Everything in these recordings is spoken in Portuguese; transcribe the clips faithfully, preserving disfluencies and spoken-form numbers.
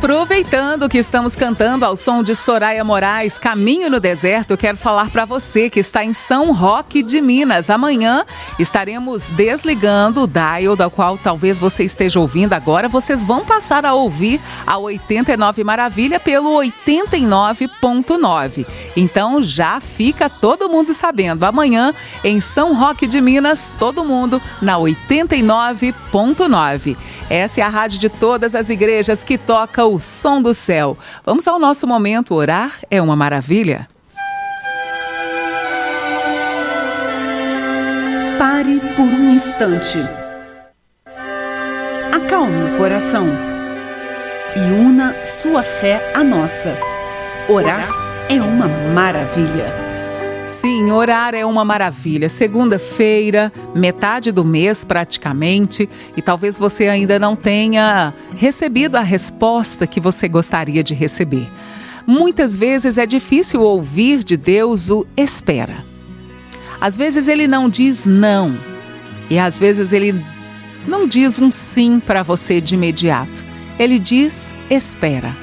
Aproveitando que estamos cantando ao som de Soraya Moraes, Caminho no Deserto, eu quero falar para você que está em São Roque de Minas. Amanhã estaremos desligando o dial da qual talvez você esteja ouvindo agora. Vocês vão passar a ouvir a oitenta e nove Maravilha pelo oitenta e nove ponto nove. Então já fica todo mundo sabendo. Amanhã em São Roque de Minas, todo mundo na oitenta e nove ponto nove. Essa é a rádio de todas as igrejas que toca o som do céu. Vamos ao nosso momento. Orar é uma maravilha. Pare por um instante. Acalme o coração e una sua fé à nossa. Orar é uma maravilha. Sim, orar é uma maravilha. Segunda-feira, metade do mês praticamente, e talvez você ainda não tenha recebido a resposta que você gostaria de receber. Muitas vezes é difícil ouvir de Deus o espera. Às vezes ele não diz não, e às vezes ele não diz um sim para você de imediato. Ele diz espera.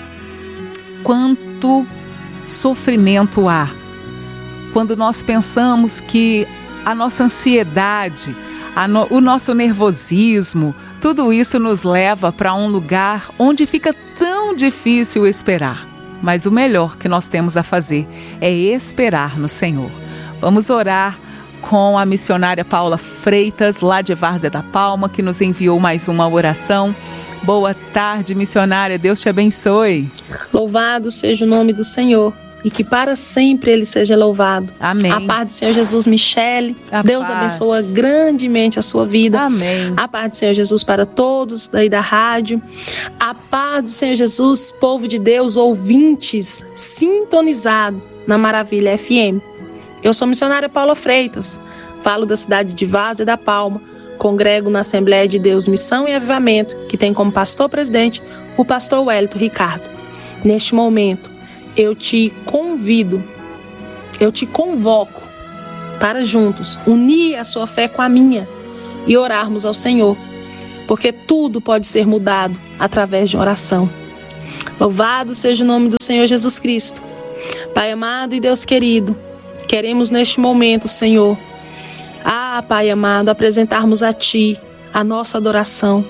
Quanto sofrimento há quando nós pensamos que a nossa ansiedade, a no, o nosso nervosismo, tudo isso nos leva para um lugar onde fica tão difícil esperar. Mas o melhor que nós temos a fazer é esperar no Senhor. Vamos orar com a missionária Paula Freitas, lá de Várzea da Palma, que nos enviou mais uma oração. Boa tarde, missionária. Deus te abençoe. Louvado seja o nome do Senhor. E que para sempre Ele seja louvado. Amém. A paz do Senhor Jesus, Michele. A Deus paz. abençoa grandemente a sua vida. Amém. A paz do Senhor Jesus para todos daí da rádio. A paz do Senhor Jesus, povo de Deus, ouvintes, sintonizado na Maravilha F M. Eu sou a missionária Paula Freitas. Falo da cidade de Várzea da Palma. Congrego na Assembleia de Deus Missão e Avivamento, que tem como pastor-presidente o pastor Wellington Ricardo. Neste momento, eu te convido, eu te convoco para juntos unir a sua fé com a minha e orarmos ao Senhor, porque tudo pode ser mudado através de oração. Louvado seja o nome do Senhor Jesus Cristo. Pai amado e Deus querido, queremos neste momento, Senhor, ah, Pai amado, apresentarmos a Ti a nossa adoração.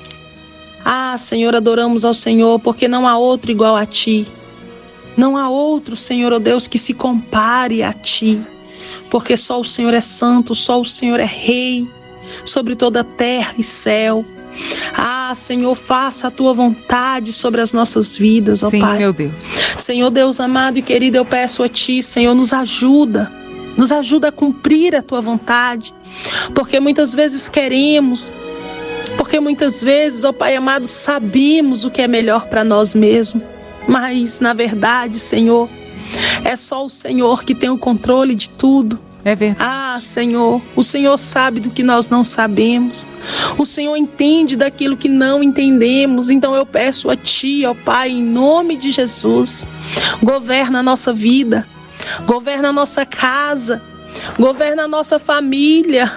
Ah, Senhor, adoramos ao Senhor porque não há outro igual a Ti. Não há outro, Senhor, ó Deus, que se compare a Ti, porque só o Senhor é santo, só o Senhor é rei sobre toda a terra e céu. Ah, Senhor, faça a Tua vontade sobre as nossas vidas, ó Sim, Pai. meu Deus. Senhor Deus amado e querido, eu peço a Ti, Senhor, nos ajuda, nos ajuda a cumprir a Tua vontade, porque muitas vezes queremos, porque muitas vezes, ó Pai amado, sabemos o que é melhor para nós mesmos. Mas, na verdade, Senhor, é só o Senhor que tem o controle de tudo. É verdade. Ah, Senhor, o Senhor sabe do que nós não sabemos. O Senhor entende daquilo que não entendemos. Então eu peço a Ti, ó Pai, em nome de Jesus, governa a nossa vida, governa a nossa casa, governa a nossa família.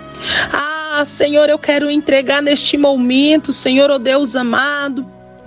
Ah, Senhor, eu quero entregar neste momento, Senhor, ó Deus amado,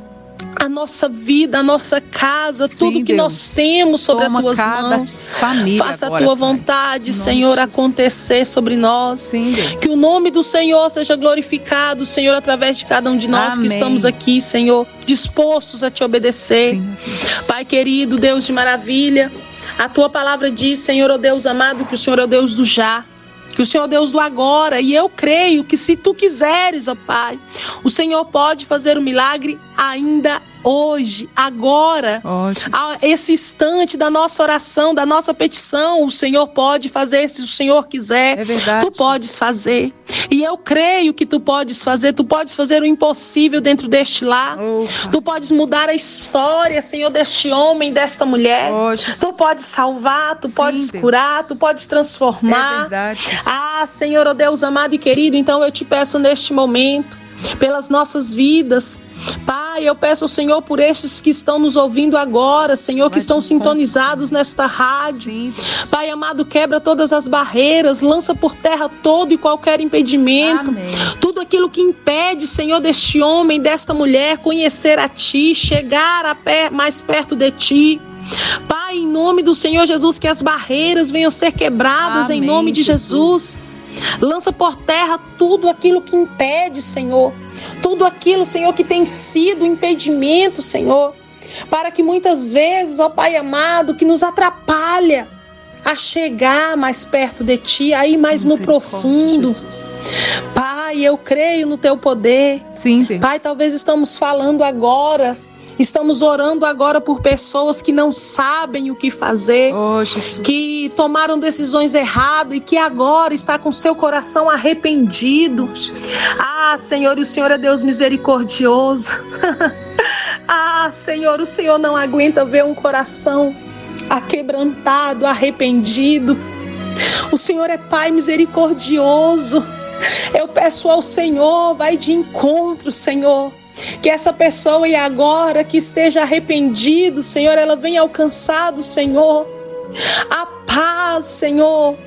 a nossa vida, a nossa casa, Sim, tudo que Deus. nós temos sobre Toma as Tuas cada mãos. família Faça agora, a Tua Pai. vontade, Em nome Senhor, de Jesus. acontecer sobre nós. Sim, Deus. Que o nome do Senhor seja glorificado, Senhor, através de cada um de nós. Amém. Que estamos aqui, Senhor, dispostos a Te obedecer. Sim, Deus. Pai querido, Deus de maravilha, a Tua palavra diz, Senhor, ó Deus amado, que o Senhor é o Deus do já, que o Senhor é o Deus do agora, e eu creio que se Tu quiseres, ó Pai, o Senhor pode fazer o milagre ainda hoje, agora, Oh, Jesus. a esse instante da nossa oração, da nossa petição. O Senhor pode fazer, se o Senhor quiser. É verdade, Tu podes Jesus. fazer, e eu creio que Tu podes fazer. Tu podes fazer o impossível dentro deste lar. Oh, Tu podes mudar a história, Senhor, deste homem, desta mulher. Oh, Jesus. Tu podes salvar, Tu Sim, podes Deus. curar, Tu podes transformar. É verdade, Jesus. Ah, Senhor, ó Deus amado e querido, então eu te peço neste momento, pelas nossas vidas. Pai, eu peço ao Senhor por estes que estão nos ouvindo agora, Senhor, que estão sintonizados nesta rádio. Pai amado, quebra todas as barreiras, lança por terra todo e qualquer impedimento. Amém. Tudo aquilo que impede, Senhor, deste homem, desta mulher conhecer a Ti, chegar a pé, mais perto de Ti. Pai, em nome do Senhor Jesus, que as barreiras venham ser quebradas. Amém, em nome de Jesus. Jesus. Lança por terra tudo aquilo que impede, Senhor. Tudo aquilo, Senhor, que tem sido impedimento, Senhor. Para que muitas vezes, ó Pai amado, que nos atrapalha a chegar mais perto de Ti, aí mais no profundo. Jesus. Pai, eu creio no Teu poder. Sim, Deus. Pai, talvez estamos falando agora, estamos orando agora por pessoas que não sabem o que fazer, oh, Jesus. Que tomaram decisões erradas e que agora está com seu coração arrependido. Oh, ah, Senhor, e o Senhor é Deus misericordioso. Ah, Senhor, o Senhor não aguenta ver um coração aquebrantado, arrependido. O Senhor é Pai misericordioso. Eu peço ao Senhor, vai de encontro, Senhor, que essa pessoa e agora que esteja arrependido, Senhor, ela venha alcançado, Senhor, a paz, Senhor.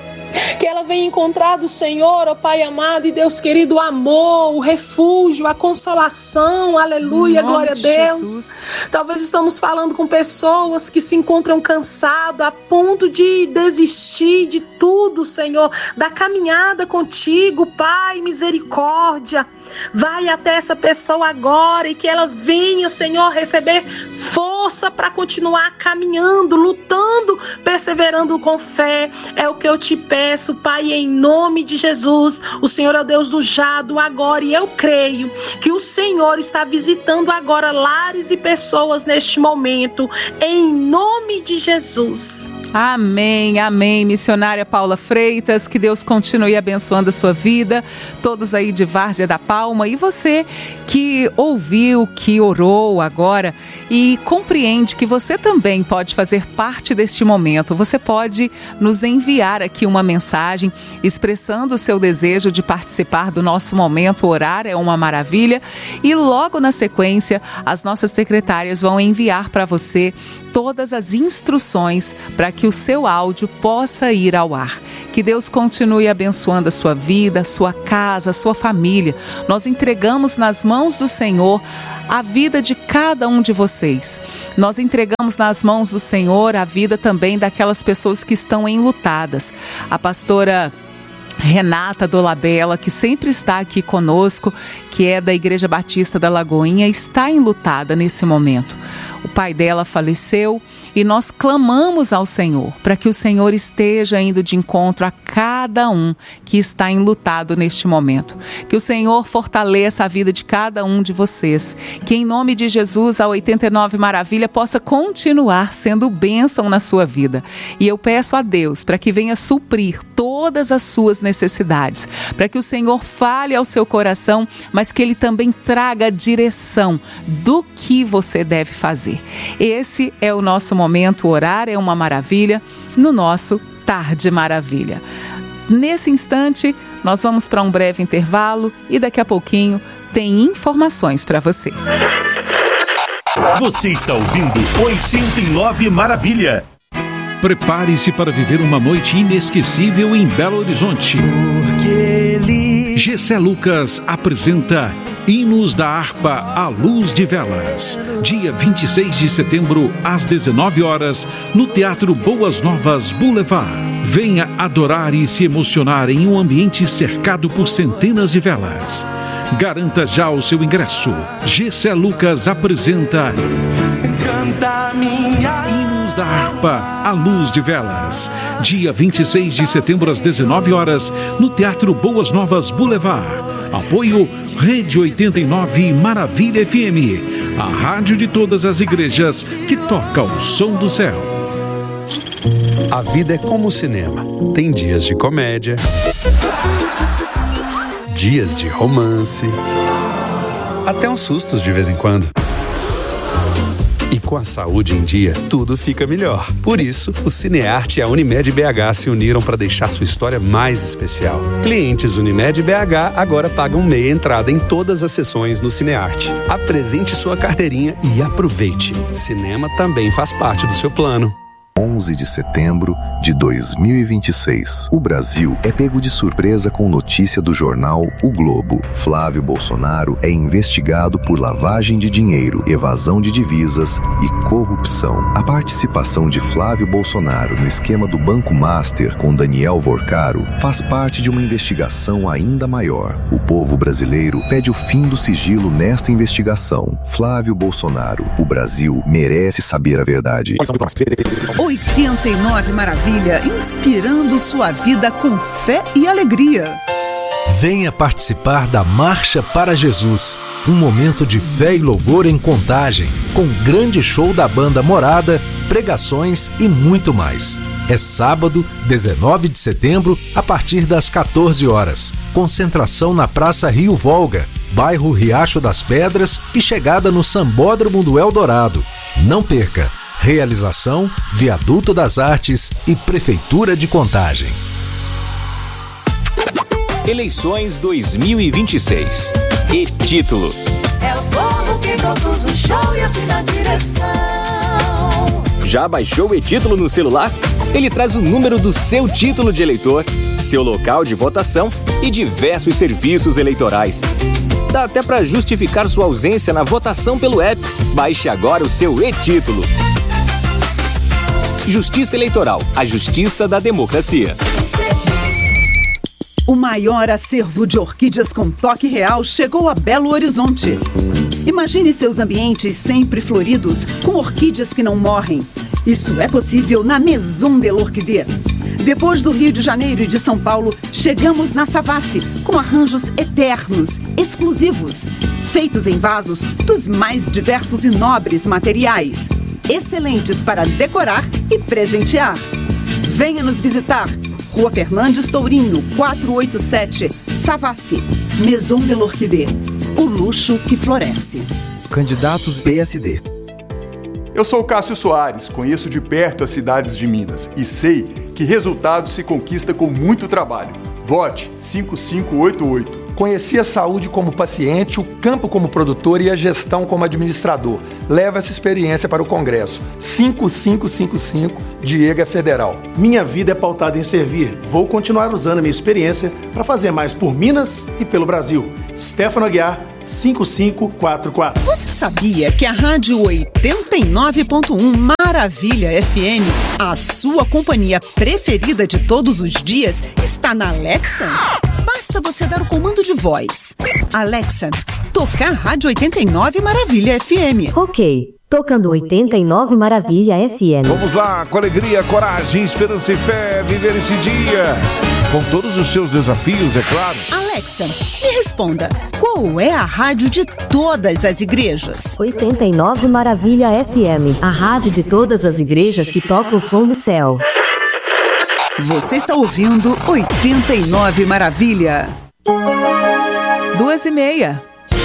Que ela venha encontrar do Senhor, ó Pai amado e Deus querido, o amor, o refúgio, a consolação, aleluia, glória a Deus. Jesus. Talvez estamos falando com pessoas que se encontram cansadas, a ponto de desistir de tudo, Senhor, da caminhada contigo, Pai, misericórdia. Vai até essa pessoa agora e que ela venha, Senhor, receber força para continuar caminhando, lutando, perseverando com fé. É o que eu te peço, Pai, em nome de Jesus. O Senhor é o Deus do já, do agora, e eu creio que o Senhor está visitando agora lares e pessoas neste momento, em nome de Jesus. Amém, amém. Missionária Paula Freitas, que Deus continue abençoando a sua vida, todos aí de Várzea da Palma, e você que ouviu, que orou agora e compreende que você também pode fazer parte deste momento. Você pode nos enviar aqui uma mensagem expressando o seu desejo de participar do nosso momento Orar é uma Maravilha, e logo na sequência as nossas secretárias vão enviar para você todas as instruções para que o seu áudio possa ir ao ar. Que Deus continue abençoando a sua vida, a sua casa, a sua família. Nós entregamos nas mãos do Senhor a vida de cada um de vocês. Nós entregamos nas mãos do Senhor a vida também daquelas pessoas que estão enlutadas. A pastora Renata Dolabella, que sempre está aqui conosco, que é da Igreja Batista da Lagoinha, está enlutada nesse momento. O pai dela faleceu e nós clamamos ao Senhor para que o Senhor esteja indo de encontro a cada um que está enlutado neste momento. Que o Senhor fortaleça a vida de cada um de vocês. Que em nome de Jesus a oitenta e nove Maravilha possa continuar sendo bênção na sua vida. E eu peço a Deus para que venha suprir todas as suas necessidades, para que o Senhor fale ao seu coração, mas que Ele também traga a direção do que você deve fazer. Esse é o nosso momento Orar é uma Maravilha, no nosso Tarde Maravilha. Nesse instante, nós vamos para um breve intervalo e daqui a pouquinho tem informações para você. Você está ouvindo oitenta e nove Maravilha. Prepare-se para viver uma noite inesquecível em Belo Horizonte. Porque ele... Gessé Lucas apresenta Hinos da Harpa à Luz de Velas. Dia vinte e seis de setembro, às dezenove horas, no Teatro Boas Novas Boulevard. Venha adorar e se emocionar em um ambiente cercado por centenas de velas. Garanta já o seu ingresso. Gessé Lucas apresenta Canta minha Hinos da Harpa à Luz de Velas. Dia vinte e seis de setembro, às dezenove horas, no Teatro Boas Novas Boulevard. Apoio Rede oitenta e nove Maravilha F M, a rádio de todas as igrejas que toca o som do céu. A vida é como o cinema. Tem dias de comédia, dias de romance, até uns sustos de vez em quando. E com a saúde em dia, tudo fica melhor. Por isso, o Cinearte e a Unimed B H se uniram para deixar sua história mais especial. Clientes Unimed B H agora pagam meia entrada em todas as sessões no Cinearte. Apresente sua carteirinha e aproveite. Cinema também faz parte do seu plano. onze de setembro de dois mil e vinte e seis. O Brasil é pego de surpresa com notícia do jornal O Globo. Flávio Bolsonaro é investigado por lavagem de dinheiro, evasão de divisas e corrupção. A participação de Flávio Bolsonaro no esquema do Banco Master com Daniel Vorcaro faz parte de uma investigação ainda maior. O povo brasileiro pede o fim do sigilo nesta investigação. Flávio Bolsonaro, o Brasil merece saber a verdade. oitenta e nove Maravilha, inspirando sua vida com fé e alegria. Venha participar da Marcha para Jesus, um momento de fé e louvor em Contagem, com grande show da banda Morada, pregações e muito mais. É sábado, dezenove de setembro, a partir das quatorze horas. Concentração na Praça Rio Volga, bairro Riacho das Pedras e chegada no Sambódromo do Eldorado. Não perca! Realização, Viaduto das Artes e Prefeitura de Contagem. Eleições dois mil e vinte e seis. E título: é o povo que produz o show e assina a direção. Já baixou o e-título no celular? Ele traz o número do seu título de eleitor, seu local de votação e diversos serviços eleitorais. Dá até para justificar sua ausência na votação pelo app. Baixe agora o seu e-título. Justiça Eleitoral, a justiça da democracia. O maior acervo de orquídeas com toque real chegou a Belo Horizonte. Imagine seus ambientes sempre floridos, com orquídeas que não morrem. Isso é possível na Maison de l'Orchidée. Depois do Rio de Janeiro e de São Paulo, chegamos na Savassi, com arranjos eternos, exclusivos, feitos em vasos dos mais diversos e nobres materiais, excelentes para decorar e presentear. Venha nos visitar. Rua Fernandes Tourinho, quatrocentos e oitenta e sete, Savassi. Maison de l'Orchidée. O luxo que floresce. Candidatos P S D. Eu sou Cássio Soares, conheço de perto as cidades de Minas e sei que resultado se conquista com muito trabalho. Vote cinco cinco oito oito. Conheci a saúde como paciente, o campo como produtor e a gestão como administrador. Leva essa experiência para o Congresso. cinco cinco cinco cinco, Diego Federal. Minha vida é pautada em servir. Vou continuar usando a minha experiência para fazer mais por Minas e pelo Brasil. Stefano Aguiar, cinco cinco quatro quatro. Você sabia que a Rádio oitenta e nove ponto um Maravilha F M, a sua companhia preferida de todos os dias, está na Alexa? Basta você dar o comando de voz. Alexa, tocar Rádio oitenta e nove Maravilha F M. Ok, tocando oitenta e nove Maravilha F M. Vamos lá, com alegria, coragem, esperança e fé, viver esse dia. Com todos os seus desafios, é claro. Alexa, me responda, qual é a rádio de todas as igrejas? oitenta e nove Maravilha F M, a rádio de todas as igrejas que toca o som do céu. Você está ouvindo oitenta e nove Maravilha. Duas e meia.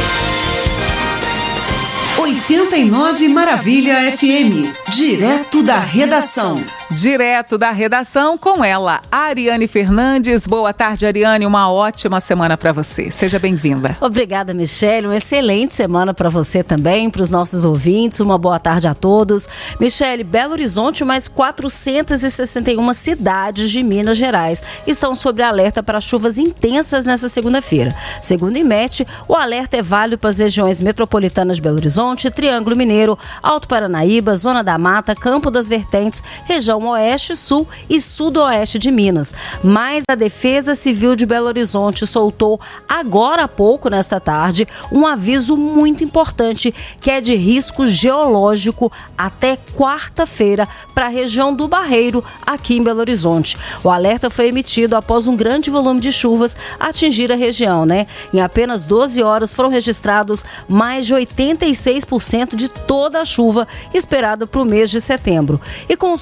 oitenta e nove Maravilha F M, direto da redação. Direto da redação com ela, Ariane Fernandes. Boa tarde, Ariane. Uma ótima semana para você. Seja bem-vinda. Obrigada, Michele. Uma excelente semana para você também, para os nossos ouvintes. Uma boa tarde a todos. Michele, Belo Horizonte, mais quatrocentas e sessenta e uma cidades de Minas Gerais estão sob alerta para chuvas intensas nesta segunda-feira. Segundo o IMET, o alerta é válido para as regiões metropolitanas de Belo Horizonte, Triângulo Mineiro, Alto Paranaíba, Zona da Mata, Campo das Vertentes, região Oeste, Sul e Sudoeste de Minas. Mas a Defesa Civil de Belo Horizonte soltou agora há pouco, nesta tarde, um aviso muito importante que é de risco geológico até quarta-feira para a região do Barreiro, aqui em Belo Horizonte. O alerta foi emitido após um grande volume de chuvas atingir a região, né? Em apenas doze horas foram registrados mais de oitenta e seis por cento de toda a chuva esperada para o mês de setembro. E com o solo bastante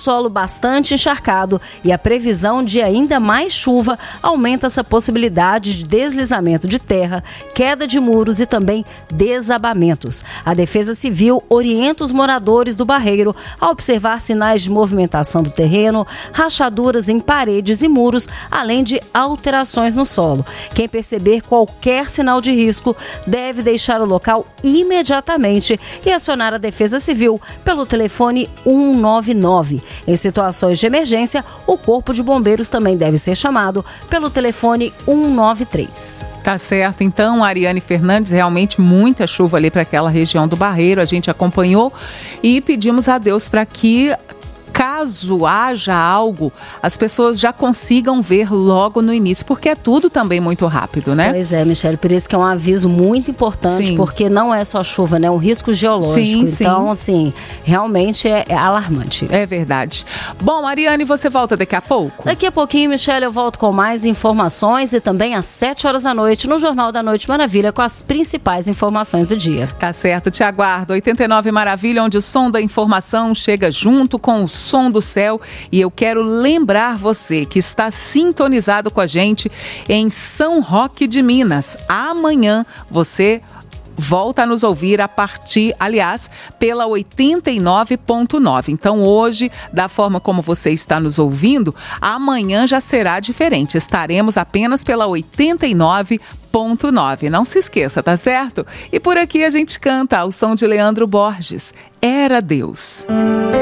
bastante encharcado e a previsão de ainda mais chuva aumenta essa possibilidade de deslizamento de terra, queda de muros e também desabamentos. A Defesa Civil orienta os moradores do Barreiro a observar sinais de movimentação do terreno, rachaduras em paredes e muros, além de alterações no solo. Quem perceber qualquer sinal de risco deve deixar o local imediatamente e acionar a Defesa Civil pelo telefone um nove nove. Em situações de emergência, o Corpo de Bombeiros também deve ser chamado pelo telefone um nove três. Tá certo, então, Ariane Fernandes, realmente muita chuva ali para aquela região do Barreiro, a gente acompanhou e pedimos a Deus para que, caso haja algo, as pessoas já consigam ver logo no início, porque é tudo também muito rápido, né? Pois é, Michele, por isso que é um aviso muito importante, sim, porque não é só chuva, né? É um risco geológico. Sim, então, sim, assim, realmente é, é alarmante isso. É verdade. Bom, Ariane, você volta daqui a pouco? Daqui a pouquinho, Michele, eu volto com mais informações e também às sete horas da noite no Jornal da Noite Maravilha com as principais informações do dia. Tá certo, te aguardo. oitenta e nove Maravilha, onde o som da informação chega junto com o som do céu, e eu quero lembrar você que está sintonizado com a gente em São Roque de Minas. Amanhã você volta a nos ouvir a partir, aliás, pela oitenta e nove ponto nove. Então hoje, da forma como você está nos ouvindo, amanhã já será diferente. Estaremos apenas pela oitenta e nove ponto nove. Não se esqueça, tá certo? E por aqui a gente canta ao som de Leandro Borges. Era Deus.